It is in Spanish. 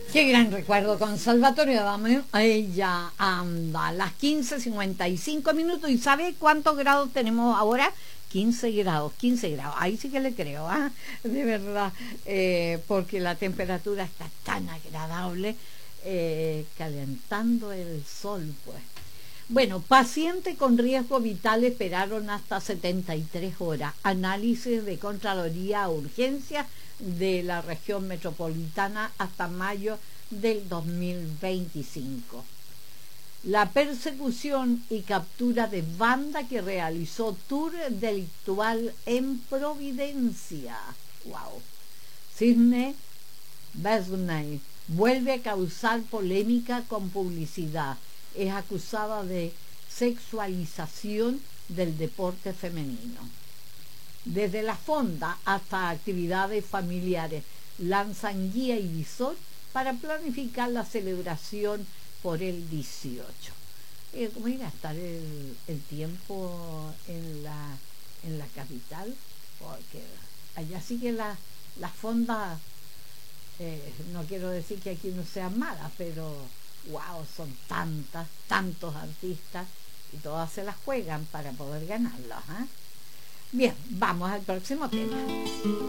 Qué gran recuerdo con Salvatore Adamo. Ella anda a las 15:55 y ¿sabe cuántos grados tenemos ahora? 15 grados, 15 grados. Ahí sí que le creo, ¿ah? De verdad, porque la temperatura está tan agradable, calentando el sol, pues. Bueno, pacientes con riesgo vital esperaron hasta 73 horas. Análisis de Contraloría a urgencias de la región metropolitana hasta mayo del 2025. La persecución y captura de banda que realizó tour delictual en Providencia. ¡Wow! Sidney Besney vuelve a causar polémica con publicidad. Es acusada de sexualización del deporte femenino. Desde la fonda hasta actividades familiares lanzan guía y visor para planificar la celebración por el 18. ¿Cómo irá a estar el tiempo en la capital? Porque allá sí que las fondas, no quiero decir que aquí no sean malas, pero wow, son tantos artistas y todas se las juegan para poder ganarlos, ¿eh? Bien, vamos al próximo tema.